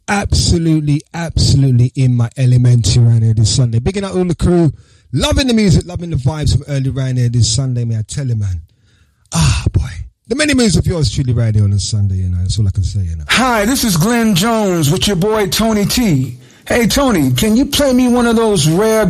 absolutely in my elementary around here this Sunday. Bigging out all the crew, loving the music, loving the vibes from early around here this Sunday, man. I tell you, man. Boy. The many moves of yours truly right here on a Sunday, you know. That's all I can say, you know. Hi, this is Glenn Jones with your boy Tony T. Hey, Tony, can you play me one of those rare